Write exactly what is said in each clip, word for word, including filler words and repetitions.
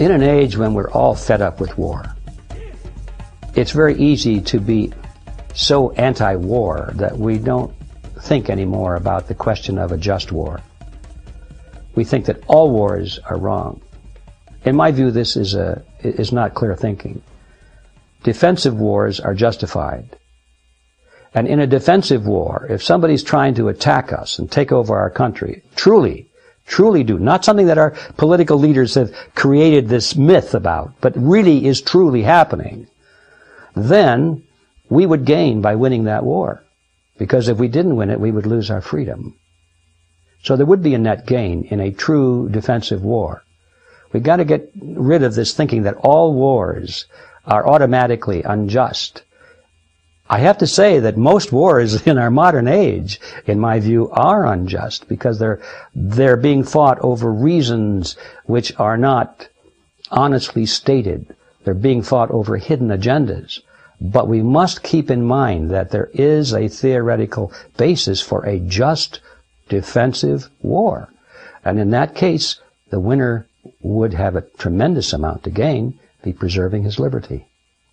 In an age when we're all fed up with war, it's very easy to be so anti-war that we don't think anymore about the question of a just war. We think that all wars are wrong. In my view, this is a is not clear thinking. Defensive wars are justified. And in a defensive war, if somebody's trying to attack us and take over our country, truly, truly do, not something that our political leaders have created this myth about, but really is truly happening, then we would gain by winning that war. Because if we didn't win it, we would lose our freedom. So there would be a net gain in a true defensive war. We've got to get rid of this thinking that all wars are automatically unjust. I have to say that most wars in our modern age, in my view, are unjust because they're, they're being fought over reasons which are not honestly stated. They're being fought over hidden agendas. But we must keep in mind that there is a theoretical basis for a just defensive war. And in that case, the winner would have a tremendous amount to gain, be preserving his liberty.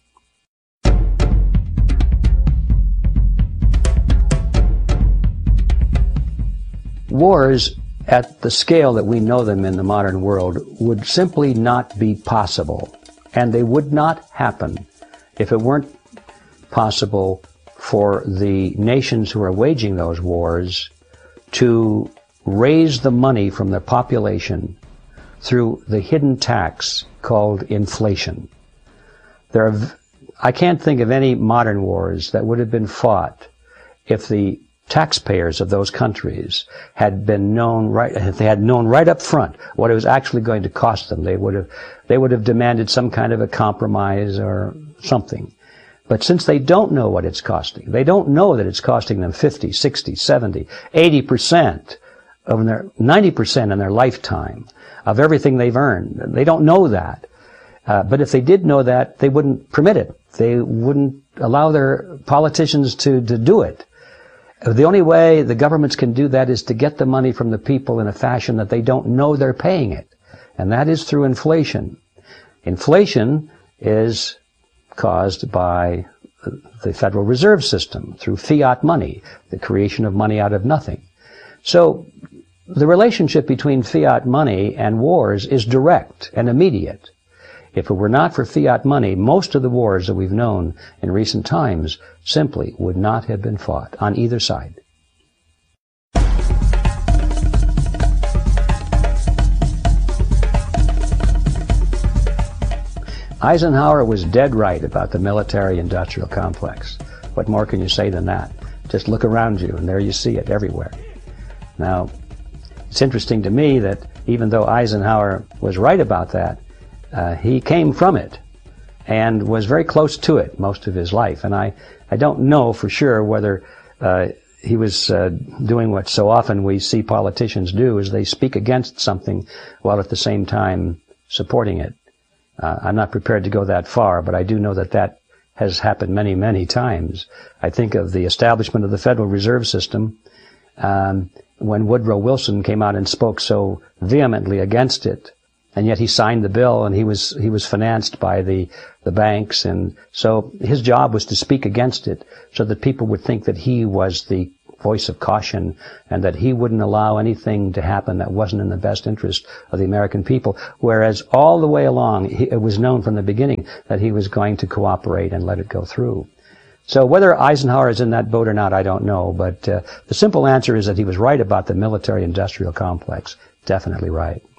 Wars at the scale that we know them in the modern world would simply not be possible, and they would not happen if it weren't possible for the nations who are waging those wars to raise the money from their population through the hidden tax called inflation. There are, I can't think of any modern wars that would have been fought if the taxpayers of those countries had been known right, if they had known right up front what it was actually going to cost them. They would have, they would have demanded some kind of a compromise or something. But since they don't know what it's costing, they don't know that it's costing them fifty, sixty, seventy, eighty percent of their, ninety percent in their lifetime of everything they've earned. They don't know that. Uh, but if they did know that, they wouldn't permit it. They wouldn't allow their politicians to, to do it. The only way the governments can do that is to get the money from the people in a fashion that they don't know they're paying it. And that is through inflation. Inflation is caused by the Federal Reserve System, through fiat money, the creation of money out of nothing. So the relationship between fiat money and wars is direct and immediate. If it were not for fiat money, most of the wars that we've known in recent times simply would not have been fought on either side. Eisenhower was dead right about the military-industrial complex. What more can you say than that? Just look around you, and there you see it everywhere. Now, it's interesting to me that even though Eisenhower was right about that, uh, he came from it and was very close to it most of his life. And I, I don't know for sure whether uh, he was uh, doing what so often we see politicians do, is they speak against something while at the same time supporting it. Uh, I'm not prepared to go that far, but I do know that that has happened many, many times. I think of the establishment of the Federal Reserve System, um, when Woodrow Wilson came out and spoke so vehemently against it, and yet he signed the bill, and he was he was financed by the the banks, and so his job was to speak against it, so that people would think that he was the voice of caution, and that he wouldn't allow anything to happen that wasn't in the best interest of the American people, whereas all the way along, he, it was known from the beginning that he was going to cooperate and let it go through. So whether Eisenhower is in that boat or not, I don't know, but uh, the simple answer is that he was right about the military-industrial complex. Definitely right.